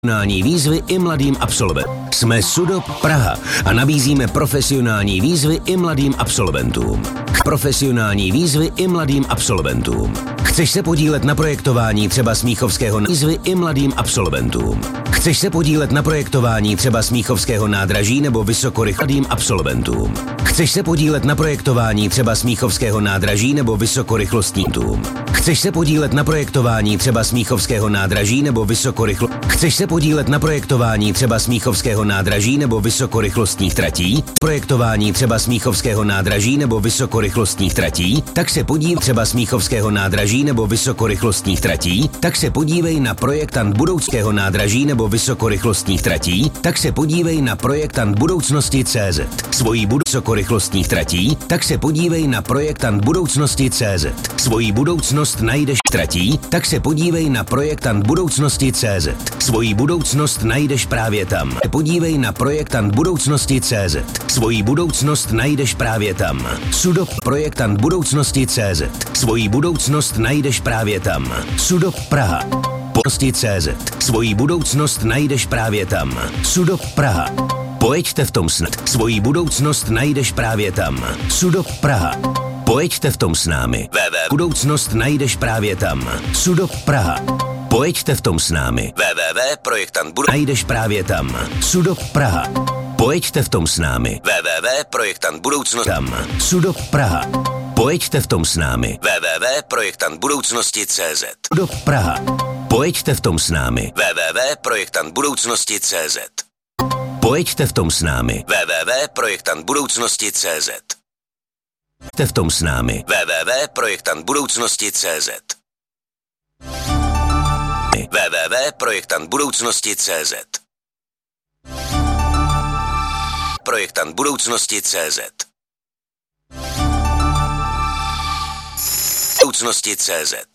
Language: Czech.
Profesionální výzvy i mladým absolventům. Jsme Sudop Praha a nabízíme profesionální výzvy i mladým absolventům. Profesionální výzvy i mladým absolventům. Chceš se podílet na projektování třeba smíchovského výzvy i mladým absolventům. Chceš se podílet na projektování třeba smíchovského nádraží nebo vysokorychlým absolventům. Chceš se podílet na projektování třeba smíchovského nádraží nebo vysokorychlostním tům. Chceš se podílet na projektování třeba smíchovského nádraží nebo Chceš se podílet na projektování třeba smíchovského nádraží nebo vysokorychlostních tratí? Projektování třeba smíchovského nádraží nebo vysokorychlostních tratí? Tak se podívej třeba smíchovského nádraží nebo vysokorychlostních tratí? Tak se podívej na projektant budoucího nádraží nebo vysokorychlostních tratí? Tak se podívej na projektant budoucnosti CZ. Svojí vysokorychlostních tratí? Tak se podívej na projektant budoucnosti CZ. Svojí budoucnost najdeš tratí? Tak se podívej na projektant budoucnosti CZ. Svojí budoucnost najdeš právě tam. Podívej na projektant budoucnosti CZ. Svojí budoucnost najdeš právě tam. Sudop projektant budoucnosti CZ. Svojí budoucnost najdeš právě tam. Sudop Praha. Budoucnosti CZ. Svojí budoucnost najdeš právě tam. Sudop Praha. Pojeďte v tom snad. Svojí budoucnost najdeš právě tam. Sudop Praha. Pojeďte v tom s námi. Budoucnost najdeš právě tam. Sudop Praha. Pojeďte v tom s námi. www.projektant najdeš právě tam. Sudop Praha. Pojeďte v tom s námi. www.projektant budoucnost tam. Sudop Praha. Pojeďte v tom s námi. www.projektant budoucnosti CZ. Sudop Praha. Pojeďte v tom s námi. www.projektant budoucnosti CZ. Pojeďte v tom s námi. www.projektant budoucnosti CZ. Pojeďte v tom s námi. www.projektant budoucnosti CZ. www.projektant budoucnosti CZ. Projektant budoucnosti CZ. Budoucnosti CZ.